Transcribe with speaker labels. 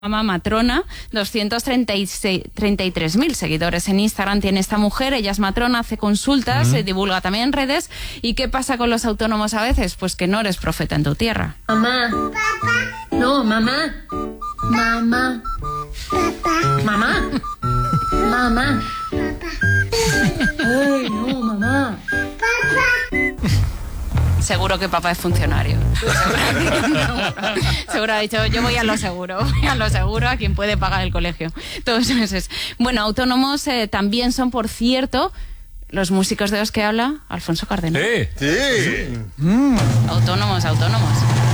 Speaker 1: Llama Matrona, 233.000 seguidores en Instagram tiene esta mujer. Ella es matrona, hace consultas, se divulga también en redes. ¿Y qué pasa con los autónomos a veces? Pues que no eres profeta en tu tierra.
Speaker 2: Mamá. Papá. No, mamá. Mamá. Papá. Mamá. Mamá. Papá. Ay, no, mamá. Papá.
Speaker 1: Seguro que papá es funcionario. Seguro ha dicho, yo voy a lo seguro, a quien puede pagar el colegio todos los meses. Bueno, autónomos también son, por cierto, los músicos de los que habla Alfonso Cardenal.
Speaker 3: Sí.
Speaker 1: Autónomos.